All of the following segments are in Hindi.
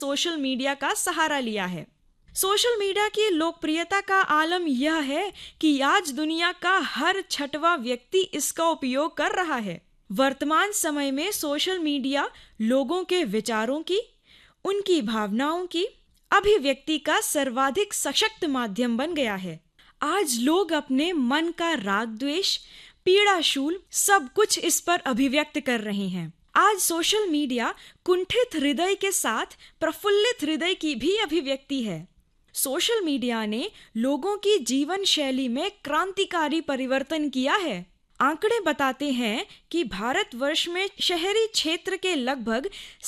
सोशल मीडिया का सहारा लिया है। सोशल मीडिया की लोकप्रियता का आलम यह है कि आज दुनिया का हर छठवां व्यक्ति इसका उपयोग कर रहा है। वर्तमान समय में सोशल मीडिया लोगों के विचारों की, उनकी भावनाओं की अभिव्यक्ति का सर्वाधिक सशक्त माध्यम बन गया है। आज लोग अपने मन का राग द्वेष, पीड़ा शूल सब कुछ इस पर अभिव्यक्त कर रहे हैं। आज सोशल मीडिया कुंठित हृदय के साथ प्रफुल्लित हृदय की भी अभिव्यक्ति है। सोशल मीडिया ने लोगों की जीवन शैली में क्रांतिकारी परिवर्तन किया है। आंकड़े बताते हैं कि भारतवर्ष में शहरी क्षेत्र के लगभग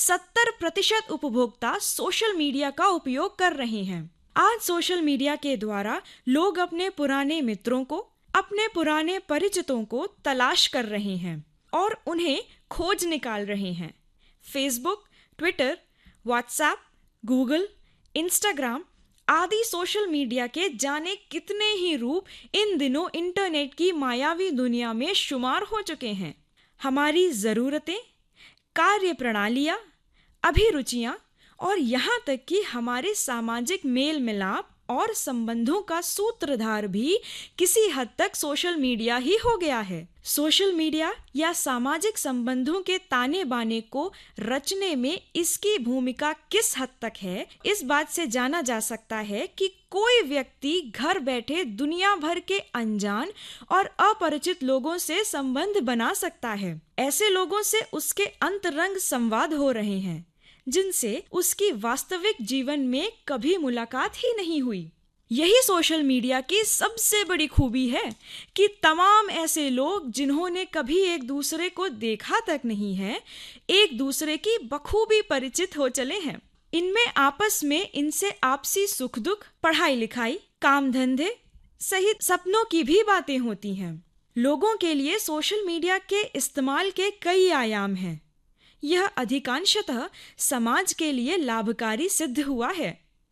70% उपभोक्ता सोशल मीडिया का उपयोग कर रहे हैं। आज सोशल मीडिया के द्वारा लोग अपने पुराने मित्रों को, अपने पुराने परिचितों को तलाश कर रहे हैं और उन्हें खोज निकाल रहे हैं। Facebook, Twitter, WhatsApp, Google, Instagram आदि सोशल मीडिया के जाने कितने ही रूप इन दिनों इंटरनेट की मायावी दुनिया में शुमार हो चुके हैं। हमारी ज़रूरतें, कार्य प्रणालियाँ, अभिरुचियाँ और यहाँ तक कि हमारे सामाजिक मेल मिलाप और संबंधों का सूत्रधार भी किसी हद तक सोशल मीडिया ही हो गया है। सोशल मीडिया या सामाजिक संबंधों के ताने बाने को रचने में इसकी भूमिका किस हद तक है, इस बात से जाना जा सकता है कि कोई व्यक्ति घर बैठे दुनिया भर के अनजान और अपरिचित लोगों से संबंध बना सकता है। ऐसे लोगों से उसके अंतरंग संवाद हो रहे हैं जिनसे उसकी वास्तविक जीवन में कभी मुलाकात ही नहीं हुई। यही सोशल मीडिया की सबसे बड़ी खूबी है कि तमाम ऐसे लोग जिन्होंने कभी एक दूसरे को देखा तक नहीं है, एक दूसरे की बखूबी परिचित हो चले हैं। इनमें आपस में इनसे आपसी सुख दुख, पढ़ाई लिखाई, काम धंधे सहित सपनों की भी बातें होती हैं। लोगों के लिए सोशल मीडिया के इस्तेमाल के कई आयाम हैं। यह अधिकांशतः समाज के लिए लाभकारी सिद्ध हुआ है।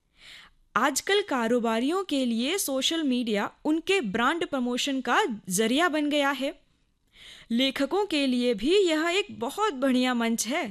आजकल कारोबारियों के लिए सोशल मीडिया उनके ब्रांड प्रमोशन का जरिया बन गया है। लेखकों के लिए भी यह एक बहुत बढ़िया मंच है।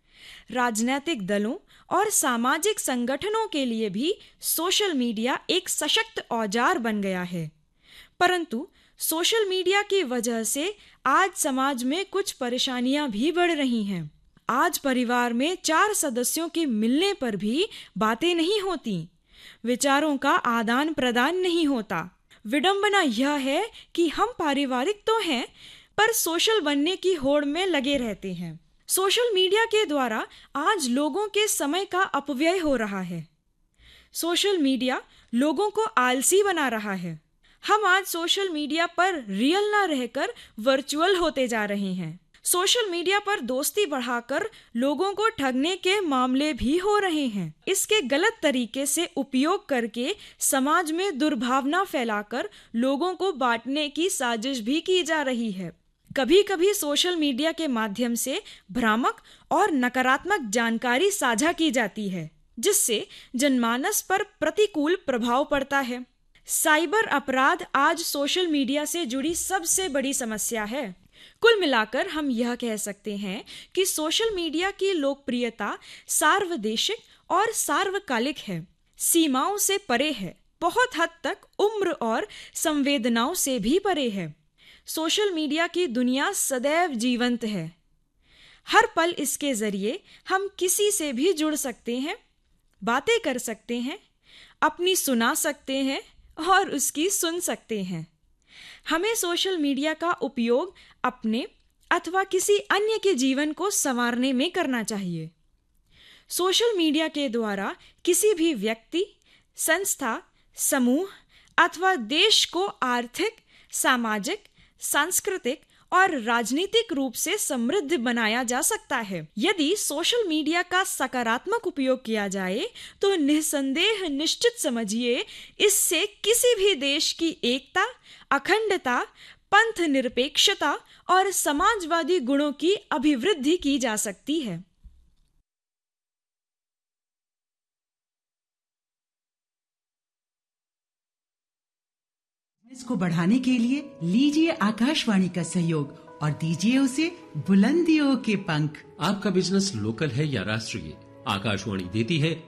राजनीतिक दलों और सामाजिक संगठनों के लिए भी सोशल मीडिया एक सशक्त औजार बन गया है। परंतु सोशल मीडिया की वजह से आज समाज में कुछ परेशानियां भी बढ़ रही हैं। आज परिवार में 4 सदस्यों के मिलने पर भी बातें नहीं होती, विचारों का आदान प्रदान नहीं होता। विडंबना यह है कि हम पारिवारिक तो हैं, पर सोशल बनने की होड़ में लगे रहते हैं। सोशल मीडिया के द्वारा आज लोगों के समय का अपव्यय हो रहा है। सोशल मीडिया लोगों को आलसी बना रहा है। हम आज सोशल मीडिया पर रियल ना रहकर वर्चुअल होते जा रहे हैं। सोशल मीडिया पर दोस्ती बढ़ाकर लोगों को ठगने के मामले भी हो रहे हैं। इसके गलत तरीके से उपयोग करके समाज में दुर्भावना फैलाकर लोगों को बांटने की साजिश भी की जा रही है। कभी कभी सोशल मीडिया के माध्यम से भ्रामक और नकारात्मक जानकारी साझा की जाती है, जिससे जनमानस पर प्रतिकूल प्रभाव पड़ता है। साइबर अपराध आज सोशल मीडिया से जुड़ी सबसे बड़ी समस्या है। कुल मिलाकर हम यह कह सकते हैं कि सोशल मीडिया की लोकप्रियता सार्वदेशिक और सार्वकालिक है, सीमाओं से परे है, बहुत हद तक उम्र और संवेदनाओं से भी परे है। सोशल मीडिया की दुनिया सदैव जीवंत है। हर पल इसके जरिए हम किसी से भी जुड़ सकते हैं, बातें कर सकते हैं, अपनी सुना सकते हैं और उसकी सुन सकते हैं। हमें सोशल मीडिया का उपयोग अपने अथवा किसी अन्य के जीवन को संवारने में करना चाहिए। सोशल मीडिया के द्वारा किसी भी व्यक्ति, संस्था, समूह अथवा देश को आर्थिक, सामाजिक, सांस्कृतिक और राजनीतिक रूप से समृद्ध बनाया जा सकता है। यदि सोशल मीडिया का सकारात्मक उपयोग किया जाए तो निस्संदेह निश्चित समझिए इससे किसी भी देश की एकता, अखंडता, पंथ निरपेक्षता और समाजवादी गुणों की अभिवृद्धि की जा सकती है। इसको बढ़ाने के लिए लीजिए आकाशवाणी का सहयोग और दीजिए उसे बुलंदियों के पंख। आपका बिजनेस लोकल है या राष्ट्रीय, आकाशवाणी देती है